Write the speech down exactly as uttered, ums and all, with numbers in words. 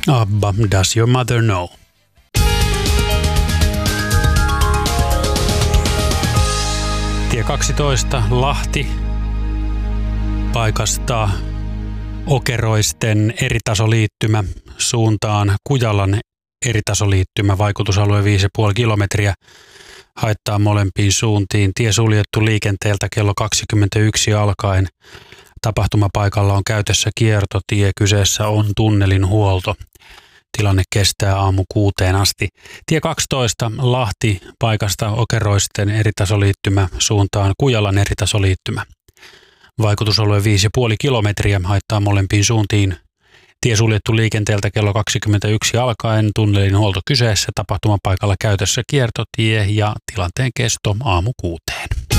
ABBA, Does Your Mother Know? Tie kaksitoista Lahti paikasta Okeroisten eritasoliittymä suuntaan Kujalan eritasoliittymä, vaikutusalue viisi pilkku viisi kilometriä, haittaa molempiin suuntiin. Tie suljettu liikenteeltä kello kaksikymmentäyksi alkaen. Tapahtumapaikalla on käytössä kiertotie, kyseessä on tunnelin huolto. Tilanne kestää aamu kuuteen asti. Tie kaksitoista Lahti paikasta Okeroisten eritasoliittymä suuntaan Kujalan eritasoliittymä. Vaikutusalue viisi pilkku viisi kilometriä, haittaa molempiin suuntiin. Tie suljettu liikenteeltä kello kaksikymmentäyksi alkaen, tunnelin huolto kyseessä, tapahtumapaikalla käytössä kiertotie ja tilanteen kesto aamu kuuteen.